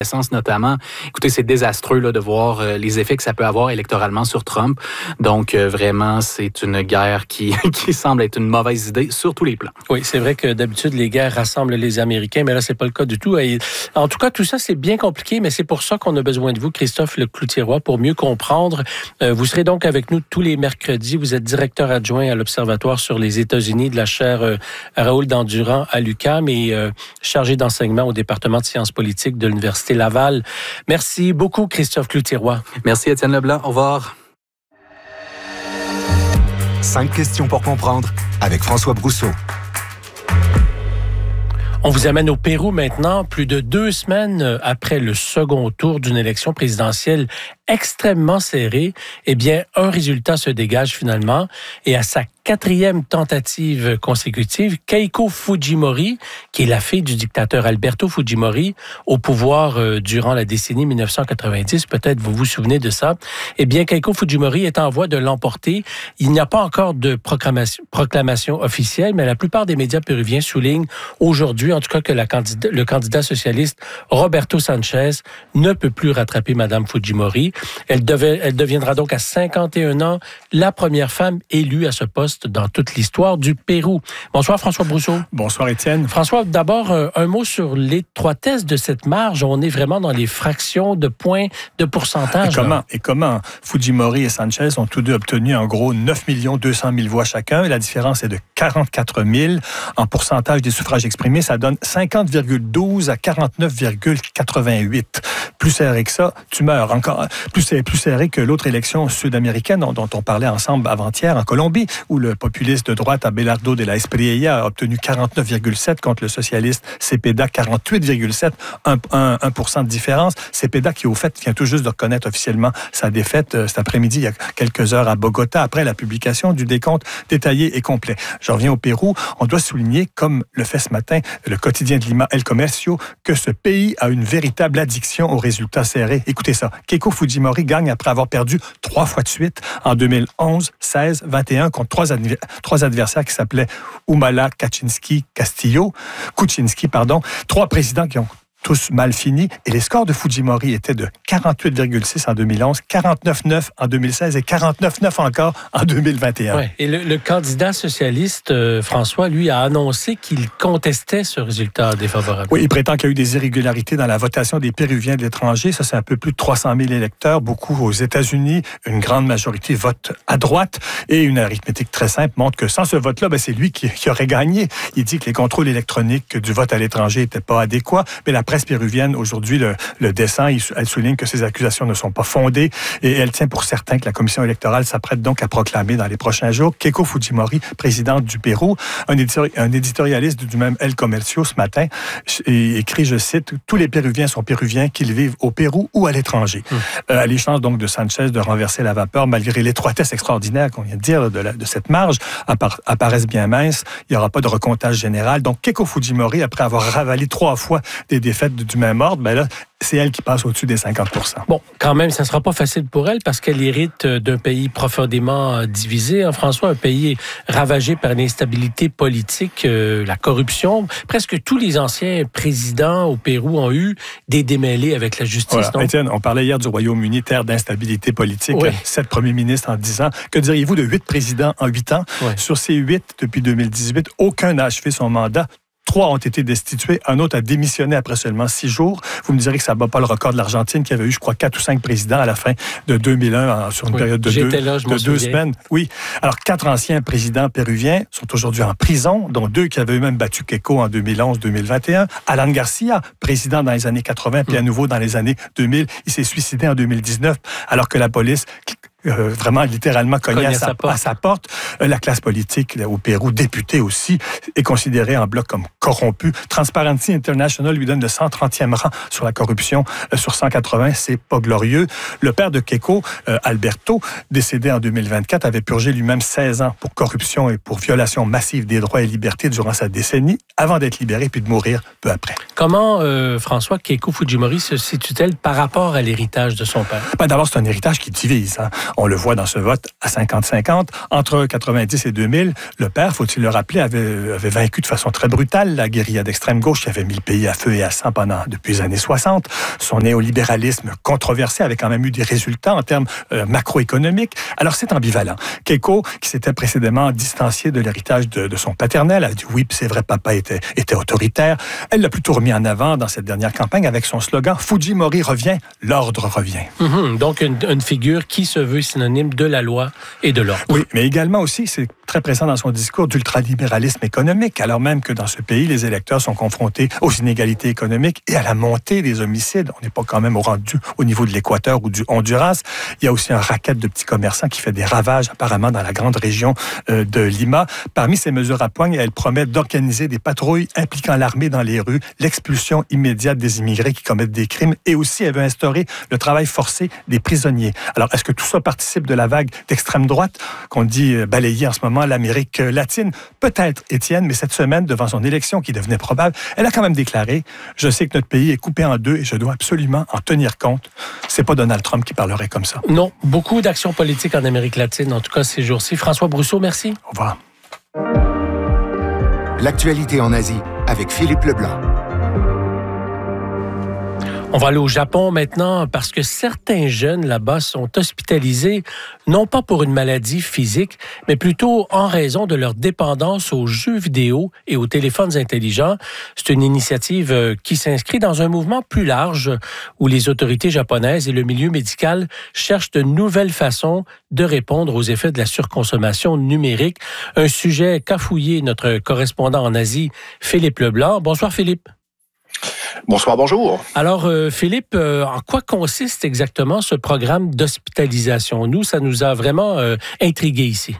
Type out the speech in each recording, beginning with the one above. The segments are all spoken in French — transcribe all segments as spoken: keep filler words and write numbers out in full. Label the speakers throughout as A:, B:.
A: essence notamment. Écoutez, c'est désastreux là, de voir euh, les effets que ça peut avoir électoralement sur Trump. Donc, euh, vraiment, c'est une guerre qui, qui semble être une mauvaise idée sur tous les plans.
B: Oui, c'est vrai que d'habitude, les guerres rassemblent les Américains, mais là, c'est pas le cas du tout. Et, en tout cas, tout ça, c'est bien compliqué, mais c'est pour ça qu'on a besoin de vous, Christophe Lecloutier-Roy, pour mieux comprendre. Euh, vous serez donc avec nous tous les mercredis. Vous êtes directeur adjoint à l'Observatoire sur les États-Unis de la chaire euh, Raoul Dandurand à l'U Q A M et euh, chargé d'enseignement au département de sciences politiques de l'Université Laval. Merci beaucoup, Christophe Lecloutier-Roy.
A: Merci, Étienne Leblanc. Au revoir.
C: Cinq questions pour comprendre avec François Brousseau.
B: On vous amène au Pérou maintenant, plus de deux semaines après le second tour d'une élection présidentielle extrêmement serrée. Eh bien, un résultat se dégage finalement et à sa quatrième tentative consécutive, Keiko Fujimori, qui est la fille du dictateur Alberto Fujimori, au pouvoir euh, durant la décennie dix-neuf cent quatre-vingt-dix, peut-être vous vous souvenez de ça, eh bien, Keiko Fujimori est en voie de l'emporter. Il n'y a pas encore de proclamation, proclamation officielle, mais la plupart des médias péruviens soulignent aujourd'hui, en tout cas, que la candidat, le candidat socialiste Roberto Sanchez ne peut plus rattraper Madame Fujimori. Elle, devait, elle deviendra donc à cinquante et un ans la première femme élue à ce poste dans toute l'histoire du Pérou. Bonsoir François Brousseau.
D: Bonsoir Étienne.
B: François, d'abord un mot sur l'étroitesse de cette marge. On est vraiment dans les fractions de points de pourcentage.
D: Et comment, et comment Fujimori et Sanchez ont tous deux obtenu en gros neuf millions deux cent mille voix chacun. Et la différence est de quarante-quatre mille. En pourcentage des suffrages exprimés, ça donne cinquante virgule douze à quarante-neuf virgule quatre-vingt-huit. Plus serré que ça, tu meurs. Encore plus, plus serré que l'autre élection sud-américaine dont, dont on parlait ensemble avant-hier en Colombie, où le populiste de droite Abelardo de la Espriella a obtenu quarante-neuf virgule sept contre le socialiste Cepeda, quarante-huit virgule sept, un pour cent de différence. Cepeda qui, au fait, vient tout juste de reconnaître officiellement sa défaite euh, cet après-midi, il y a quelques heures à Bogota, après la publication du décompte détaillé et complet. Je reviens au Pérou. On doit souligner, comme le fait ce matin le quotidien de Lima, El Comercio, que ce pays a une véritable addiction aux résultats serrés. Écoutez ça. Keiko Fujimori gagne après avoir perdu trois fois de suite en deux mille onze, seize, vingt et un contre trois Trois, trois adversaires qui s'appelaient Humala, Kaczynski, Castillo, Kuczynski, pardon. Trois présidents qui ont tous mal fini. Et les scores de Fujimori étaient de quarante-huit virgule six en deux mille onze, quarante-neuf virgule neuf en deux mille seize et quarante-neuf virgule neuf encore en deux mille vingt et un.
B: Ouais. Et le, le candidat socialiste, euh, François, lui, a annoncé qu'il contestait ce résultat défavorable.
D: Oui, il prétend qu'il y a eu des irrégularités dans la votation des Péruviens de l'étranger. Ça, c'est un peu plus de trois cent mille électeurs, beaucoup aux États-Unis. Une grande majorité vote à droite. Et une arithmétique très simple montre que sans ce vote-là, ben, c'est lui qui, qui aurait gagné. Il dit que les contrôles électroniques du vote à l'étranger n'étaient pas adéquats. Mais la presse péruvienne, aujourd'hui, le, le descend, elle souligne que ces accusations ne sont pas fondées et elle tient pour certain que la commission électorale s'apprête donc à proclamer dans les prochains jours Keiko Fujimori, présidente du Pérou. Un, éditori- un éditorialiste du même El Comercio ce matin écrit, je cite, « Tous les Péruviens sont Péruviens, qu'ils vivent au Pérou ou à l'étranger. Mmh. » euh, Les chances donc de Sanchez de renverser la vapeur, malgré l'étroitesse extraordinaire qu'on vient de dire de, la, de cette marge, appara- apparaissent bien minces. Il n'y aura pas de recomptage général. Donc Keiko Fujimori, après avoir ravalé trois fois des défaites du même ordre, ben là, c'est elle qui passe au-dessus des cinquante pour cent.
B: Bon, quand même, ça ne sera pas facile pour elle parce qu'elle hérite d'un pays profondément divisé. Hein, François, un pays ravagé par l'instabilité politique, euh, la corruption. Presque tous les anciens présidents au Pérou ont eu des démêlés avec la justice.
D: Voilà.
B: Non?
D: Étienne, on parlait hier du Royaume-Uni, terre d'instabilité politique. Oui. Sept premiers ministres en dix ans. Que diriez-vous de huit présidents en huit ans? Oui. Sur ces huit, depuis deux mille dix-huit, aucun n'a achevé son mandat. Trois ont été destitués, un autre a démissionné après seulement six jours. Vous me direz que ça ne bat pas le record de l'Argentine, qui avait eu, je crois, quatre ou cinq présidents à la fin de deux mille un, sur une oui, période de deux,
B: là,
D: de deux semaines. Oui. Alors, quatre anciens présidents péruviens sont aujourd'hui en prison, dont deux qui avaient eux-mêmes battu Keiko en deux mille onze deux mille vingt et un. Alan Garcia, président dans les années quatre-vingts, puis à nouveau dans les années deux mille, il s'est suicidé en deux mille dix-neuf, alors que la police... Euh, vraiment littéralement cogné à, sa, à sa porte. Euh, la classe politique là, au Pérou, députée aussi, est considérée en bloc comme corrompue. Transparency International lui donne le cent trentième rang sur la corruption euh, sur cent quatre-vingts. C'est pas glorieux. Le père de Keiko, euh, Alberto, décédé en deux mille vingt-quatre, avait purgé lui-même seize ans pour corruption et pour violation massive des droits et libertés durant sa décennie, avant d'être libéré puis de mourir peu après.
B: Comment, euh, François, Keiko Fujimori se situe-t-elle par rapport à l'héritage de son père?
D: Ben, d'abord, c'est un héritage qui divise. Hein. On le voit dans ce vote à cinquante cinquante. Entre quatre-vingt-dix et deux mille, le père, faut-il le rappeler, avait, avait vaincu de façon très brutale la guérilla d'extrême gauche qui avait mis le pays à feu et à sang pendant, depuis les années soixante. Son néolibéralisme controversé avait quand même eu des résultats en termes euh, macroéconomiques. Alors c'est ambivalent. Keiko, qui s'était précédemment distanciée de l'héritage de, de son paternel, a dit oui, c'est vrai, papa était, était autoritaire. Elle l'a plutôt remis en avant dans cette dernière campagne avec son slogan « Fujimori revient, l'ordre revient ».
B: Mm-hmm. Donc une, une figure qui se veut synonyme de la loi et de l'ordre.
D: Oui, mais également aussi, c'est très présent dans son discours d'ultralibéralisme économique, alors même que dans ce pays, les électeurs sont confrontés aux inégalités économiques et à la montée des homicides. On n'est pas quand même au rendu au niveau de l'Équateur ou du Honduras. Il y a aussi un racket de petits commerçants qui fait des ravages apparemment dans la grande région euh, de Lima. Parmi ces mesures à poigne, elle promet d'organiser des patrouilles impliquant l'armée dans les rues, l'expulsion immédiate des immigrés qui commettent des crimes et aussi elle veut instaurer le travail forcé des prisonniers. Alors, est-ce que tout ça participe de la vague d'extrême droite qu'on dit euh, balayer en ce moment l'Amérique latine? Peut-être, Étienne, mais cette semaine, devant son élection qui devenait probable, elle a quand même déclaré « Je sais que notre pays est coupé en deux et je dois absolument en tenir compte. » C'est pas Donald Trump qui parlerait comme ça.
B: Non, beaucoup d'actions politiques en Amérique latine, en tout cas ces jours-ci. François Brousseau, merci.
D: Au revoir.
C: L'actualité en Asie avec Philippe Leblanc.
B: On va aller au Japon maintenant parce que certains jeunes là-bas sont hospitalisés, non pas pour une maladie physique, mais plutôt en raison de leur dépendance aux jeux vidéo et aux téléphones intelligents. C'est une initiative qui s'inscrit dans un mouvement plus large où les autorités japonaises et le milieu médical cherchent de nouvelles façons de répondre aux effets de la surconsommation numérique. Un sujet qu'a fouillé notre correspondant en Asie, Philippe Leblanc. Bonsoir Philippe.
E: Bonsoir, bonjour.
B: Alors, euh, Philippe, euh, en quoi consiste exactement ce programme d'hospitalisation? Nous, ça nous a vraiment euh, intrigués ici.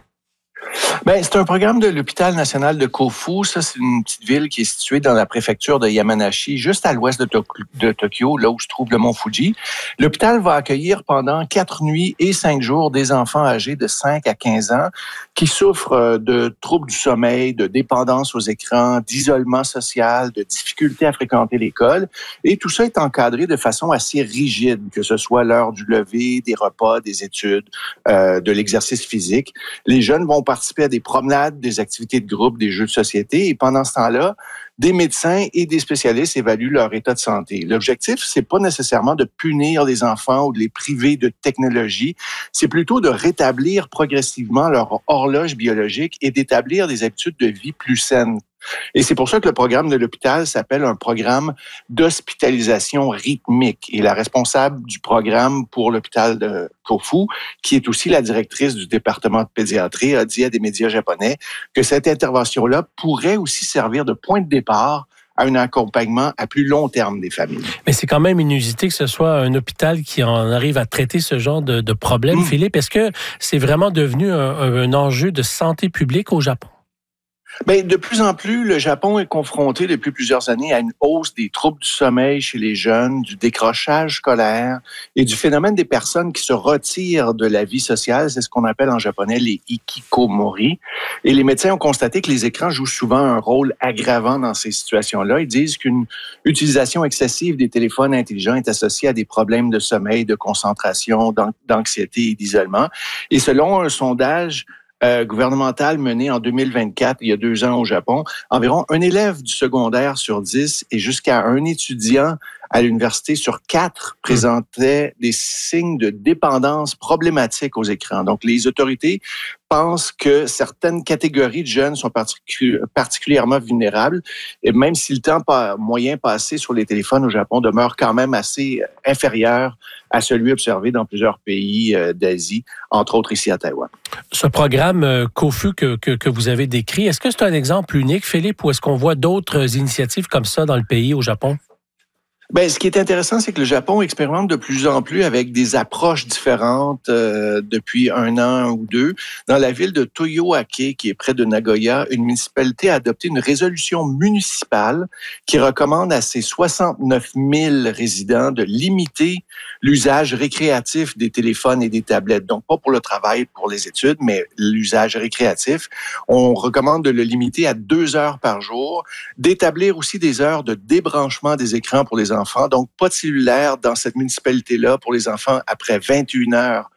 E: Ben, c'est un programme de l'hôpital national de Kofu. Ça, c'est une petite ville qui est située dans la préfecture de Yamanashi, juste à l'ouest de, to- de Tokyo, là où se trouve le mont Fuji. L'hôpital va accueillir pendant quatre nuits et cinq jours des enfants âgés de cinq à quinze ans qui souffrent de troubles du sommeil, de dépendance aux écrans, d'isolement social, de difficultés à fréquenter l'école. Et tout ça est encadré de façon assez rigide, que ce soit l'heure du lever, des repas, des études, euh, de l'exercice physique. Les jeunes vont participer à des promenades, des activités de groupe, des jeux de société. Et pendant ce temps-là, des médecins et des spécialistes évaluent leur état de santé. L'objectif, c'est pas nécessairement de punir les enfants ou de les priver de technologie. C'est plutôt de rétablir progressivement leur horloge biologique et d'établir des habitudes de vie plus saines. Et c'est pour ça que le programme de l'hôpital s'appelle un programme d'hospitalisation rythmique. Et la responsable du programme pour l'hôpital de Kofu, qui est aussi la directrice du département de pédiatrie, a dit à des médias japonais que cette intervention-là pourrait aussi servir de point de départ à un accompagnement à plus long terme des familles.
B: Mais c'est quand même inusité que ce soit un hôpital qui en arrive à traiter ce genre de, de problème, mmh. Philippe. Est-ce que c'est vraiment devenu un, un enjeu de santé publique au Japon?
E: Bien, de plus en plus, le Japon est confronté depuis plusieurs années à une hausse des troubles du sommeil chez les jeunes, du décrochage scolaire et du phénomène des personnes qui se retirent de la vie sociale. C'est ce qu'on appelle en japonais les hikikomori. Et les médecins ont constaté que les écrans jouent souvent un rôle aggravant dans ces situations-là. Ils disent qu'une utilisation excessive des téléphones intelligents est associée à des problèmes de sommeil, de concentration, d'anxiété et d'isolement. Et selon un sondage Euh, gouvernementale menée en deux mille vingt-quatre, il y a deux ans au Japon, environ un élève du secondaire sur dix et jusqu'à un étudiant à l'université sur quatre présentait des signes de dépendance problématiques aux écrans. Donc, les autorités pensent que certaines catégories de jeunes sont particu- particulièrement vulnérables, et même si le temps pa- moyen passé sur les téléphones au Japon demeure quand même assez inférieur à celui observé dans plusieurs pays euh, d'Asie, entre autres ici à Taïwan.
B: Ce programme euh, Kofu que, que, que vous avez décrit, est-ce que c'est un exemple unique, Philippe, ou est-ce qu'on voit d'autres initiatives comme ça dans le pays, au Japon?
E: Ben, ce qui est intéressant, c'est que le Japon expérimente de plus en plus avec des approches différentes euh, depuis un an ou deux. Dans la ville de Toyoake, qui est près de Nagoya, une municipalité a adopté une résolution municipale qui recommande à ses soixante-neuf mille résidents de limiter l'usage récréatif des téléphones et des tablettes. Donc, pas pour le travail, pour les études, mais l'usage récréatif. On recommande de le limiter à deux heures par jour, d'établir aussi des heures de débranchement des écrans pour les enfants. Enfants. Donc, pas de cellulaire dans cette municipalité-là pour les enfants après vingt et une heures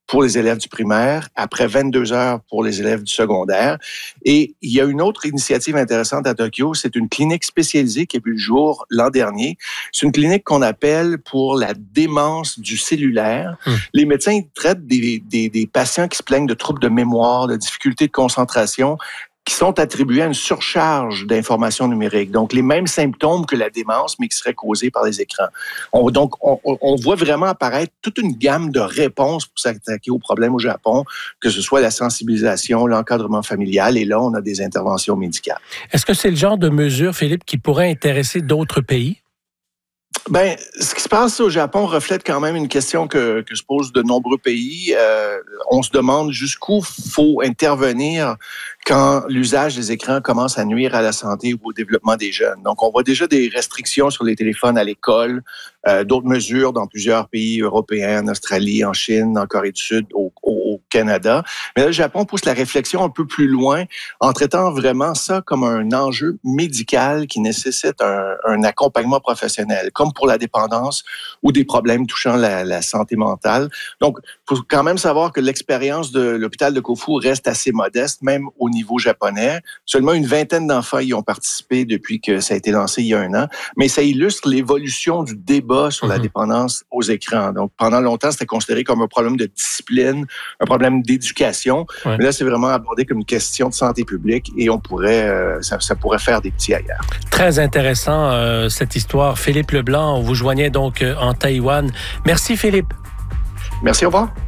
E: pour les élèves du primaire, après vingt-deux heures pour les élèves du secondaire. Et il y a une autre initiative intéressante à Tokyo, c'est une clinique spécialisée qui a vu le jour l'an dernier. C'est une clinique qu'on appelle pour la démence du cellulaire. Hum. Les médecins ils traitent des, des, des patients qui se plaignent de troubles de mémoire, de difficultés de concentration, qui sont attribués à une surcharge d'informations numériques. Donc, les mêmes symptômes que la démence, mais qui seraient causés par les écrans. On, donc, on, on voit vraiment apparaître toute une gamme de réponses pour s'attaquer aux problèmes au Japon, que ce soit la sensibilisation, l'encadrement familial, et là, on a des interventions médicales.
B: Est-ce que c'est le genre de mesure, Philippe, qui pourrait intéresser d'autres pays?
E: Ben, ce qui se passe au Japon reflète quand même une question que, que se posent de nombreux pays. Euh, on se demande jusqu'où faut intervenir quand l'usage des écrans commence à nuire à la santé ou au développement des jeunes. Donc, on voit déjà des restrictions sur les téléphones à l'école, euh, d'autres mesures dans plusieurs pays européens, en Australie, en Chine, en Corée du Sud, au, au, au Canada. Mais là, le Japon pousse la réflexion un peu plus loin en traitant vraiment ça comme un enjeu médical qui nécessite un, un accompagnement professionnel, comme pour la dépendance ou des problèmes touchant la, la santé mentale. Donc, il faut quand même savoir que l'expérience de l'hôpital de Kofu reste assez modeste, même au niveau japonais. Seulement une vingtaine d'enfants y ont participé depuis que ça a été lancé il y a un an, mais ça illustre l'évolution du débat sur la dépendance aux écrans. Donc, pendant longtemps, c'était considéré comme un problème de discipline, un problème d'éducation, ouais. Mais là, c'est vraiment abordé comme une question de santé publique et on pourrait, euh, ça, ça pourrait faire des petits ailleurs.
B: Très intéressant, euh, cette histoire. Philippe Leblanc, on vous joignait donc euh, en Taïwan. Merci, Philippe.
E: Merci, au revoir.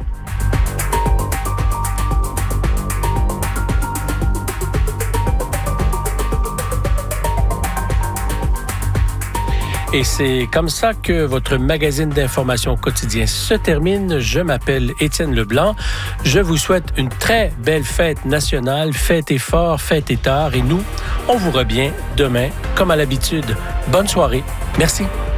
B: Et c'est comme ça que votre magazine d'information quotidien se termine. Je m'appelle Étienne Leblanc. Je vous souhaite une très belle fête nationale. Fêtez fort, fêtez tard. Et nous, on vous revient demain, comme à l'habitude. Bonne soirée. Merci.